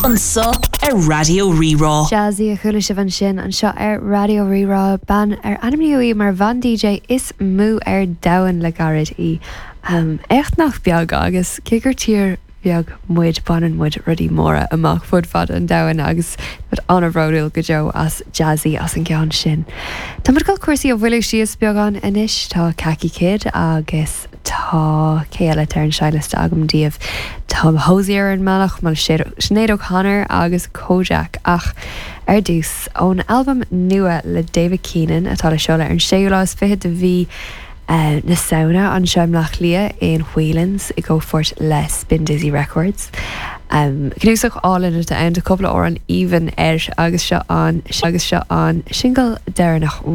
An sa Radio Rerá. Jazzy a chuile se van sin an seo Radio Rerá ban animíí mar van DJ is mú dain le garid í. Echt nach beag agus kicker tír beag muid banan muid rudí móra amach fud fad an dain agus bud an a rodil go jo as Jazzy as an cean sin. Tá mar go cuasaí a bhfuil sios beag an inis tá Khaki Kid agus tá céile tar an seiliste agam díobh tá hósaíar an meach mal Sinead O'Connor agus Kojak ach dús ón album nua le David Keenan atá le seola ar an 16 de bhí na sauna an seimlach lia in Whelan's I go fort le Spin Dizzy Records. Cnúsach álinn at a couple or an even agus seo an single dearnach